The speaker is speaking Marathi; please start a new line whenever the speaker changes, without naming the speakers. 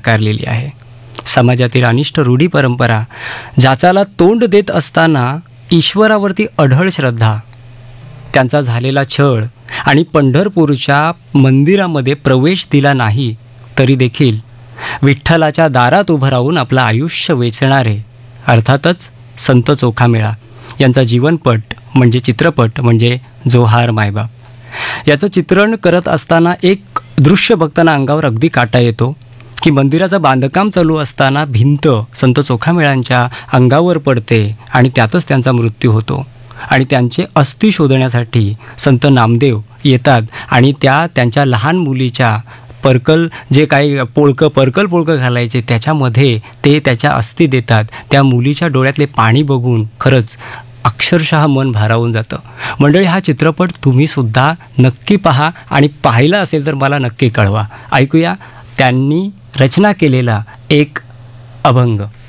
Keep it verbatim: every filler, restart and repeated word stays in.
साकारलेली आहे. समाजातील अनिष्ट रूढी परंपरा, जाचाला तोंड देत असताना ईश्वरावरती अढळ श्रद्धा, त्यांचा झालेला छळ आणि पंढरपूरच्या मंदिरामध्ये प्रवेश दिला नाही तरी देखील विठ्ठलाच्या दारात उभं राहून आपलं आयुष्य वेचणारे अर्थातच संत चोखामेळा यांचा जीवनपट म्हणजे चित्रपट म्हणजे जोहार मायबाप. याचं चित्रण करत असताना एक दृश्य बघताना अंगावर अगदी काटा येतो की मंदिराचं बांधकाम चालू असताना भिंत संत चोखामेळांच्या अंगावर पडते आणि त्यातच त्यांचा मृत्यू होतो आणि त्यांचे अस्थी शोधण्यासाठी संत नामदेव येतात आणि त्या त्यांच्या लहान मुलीच्या पर्कल जे काही पोळकं पर्कल पोळकं घालायचे त्याच्यामध्ये ते त्याच्या अस्थी देतात. त्या मुलीच्या डोळ्यातले पाणी बघून खरंच अक्षरशः मन भारावून जातं. मंडळी, हा चित्रपट तुम्हीसुद्धा नक्की पहा आणि पाहिला असेल तर मला नक्की कळवा. ऐकूया त्यांनी रचना केलेला एक अभंग.